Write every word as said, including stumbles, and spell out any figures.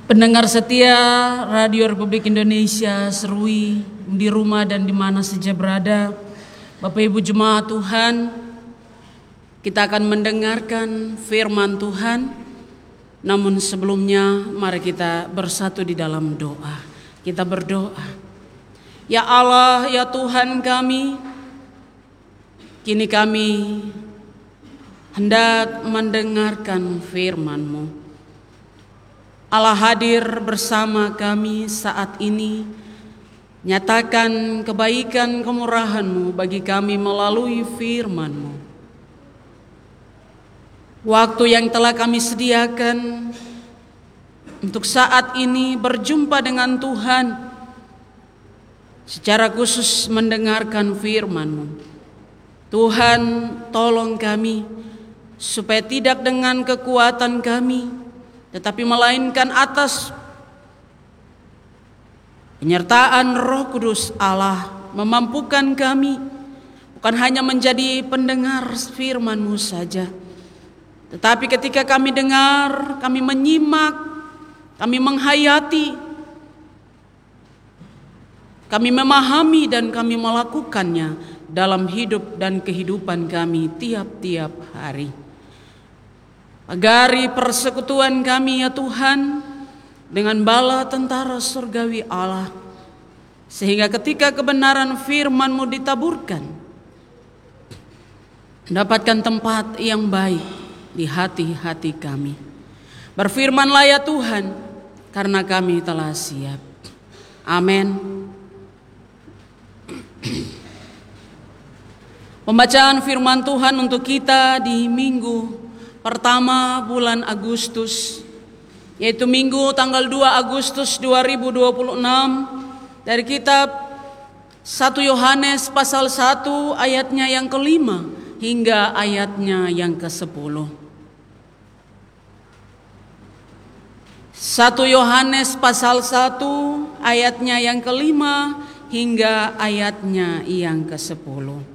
Pendengar setia Radio Republik Indonesia Serui di rumah dan di mana saja berada, Bapak Ibu Jemaat Tuhan, kita akan mendengarkan firman Tuhan. Namun sebelumnya mari kita bersatu di dalam doa. Kita berdoa. Ya Allah, ya Tuhan kami, kini kami hendak mendengarkan firman-Mu. Allah hadir bersama kami saat ini. Nyatakan kebaikan kemurahan-Mu bagi kami melalui firman-Mu. Waktu yang telah kami sediakan untuk saat ini berjumpa dengan Tuhan, secara khusus mendengarkan firman-Mu. Tuhan, tolong kami supaya tidak dengan kekuatan kami, tetapi melainkan atas penyertaan Roh Kudus Allah memampukan kami bukan hanya menjadi pendengar firman-Mu saja, tetapi ketika kami dengar, kami menyimak, kami menghayati, kami memahami dan kami melakukannya dalam hidup dan kehidupan kami tiap-tiap hari. Pagari persekutuan kami ya Tuhan dengan bala tentara surgawi Allah, sehingga ketika kebenaran firman-Mu ditaburkan, mendapatkan tempat yang baik di hati-hati kami. Berfirmanlah ya Tuhan, karena kami telah siap. Amin. Pembacaan firman Tuhan untuk kita di minggu pertama bulan Agustus, yaitu minggu tanggal dua Agustus dua ribu dua puluh enam, dari kitab satu Yohanes pasal satu ayatnya yang kelima hingga ayatnya yang kesepuluh. satu Yohanes pasal satu ayatnya yang kelima hingga ayatnya yang kesepuluh.